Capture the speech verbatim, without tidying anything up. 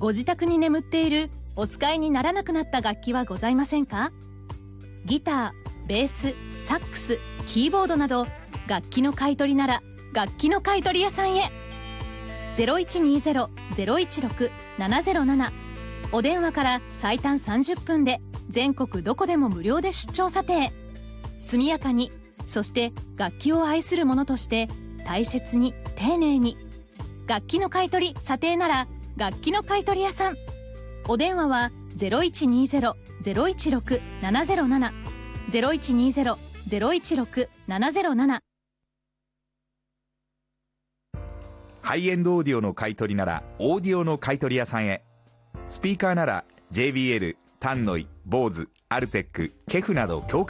ご自宅に眠っているお使いにならなくなった楽器はございませんか？ギター、ベース、サックス、キーボードなど楽器の買い取りなら楽器の買い取り屋さんへ。 ゼロいちにゼロ ゼロいちろく ななゼロなな お電話から最短さんじゅっぷんで全国どこでも無料で出張査定。速やかに、そして楽器を愛する者として大切に丁寧に。楽器の買い取り査定なら楽器の買い取り屋さん。お電話は ゼロいちにゼロ ゼロいちろく ななゼロなな ゼロいちにゼロ ゼロいちろく ななゼロなな。 ハイエンドオーディオの買い取りならオーディオの買い取り屋さんへ。スピーカーなら ジェイビーエル、タンノイ、ボーズ、アルテック、ケフなど協会